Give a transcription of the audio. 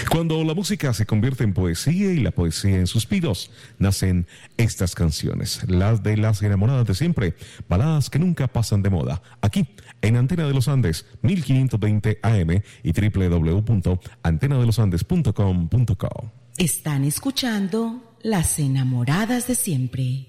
Cuando la música se convierte en poesía y la poesía en suspiros, nacen estas canciones, las de las enamoradas de siempre, baladas que nunca pasan de moda, aquí en Antena de los Andes, 1520 AM y www.antenadelosandes.com.co. Están escuchando Las Enamoradas de Siempre.